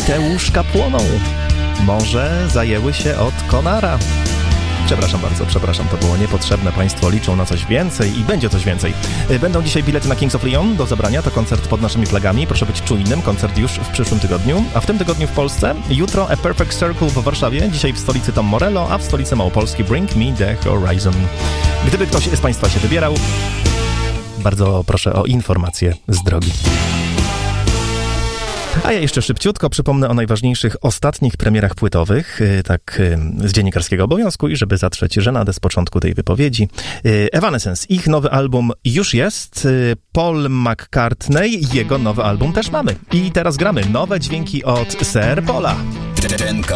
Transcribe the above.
te łóżka płoną. Może zajęły się od Conara. Przepraszam bardzo, to było niepotrzebne. Państwo liczą na coś więcej i będzie coś więcej. Będą dzisiaj bilety na Kings of Leon do zabrania. To koncert pod naszymi flagami. Proszę być czujnym. Koncert już w przyszłym tygodniu. A w tym tygodniu w Polsce. Jutro A Perfect Circle w Warszawie. Dzisiaj w stolicy Tom Morello, a w stolicy Małopolski Bring Me The Horizon. Gdyby ktoś z Państwa się wybierał, bardzo proszę o informacje z drogi. A ja jeszcze szybciutko przypomnę o najważniejszych ostatnich premierach płytowych, tak z dziennikarskiego obowiązku i żeby zatrzeć żenadę z początku tej wypowiedzi. Evanescence, ich nowy album już jest, Paul McCartney, jego nowy album też mamy. I teraz gramy nowe dźwięki od Sir Paula. Ten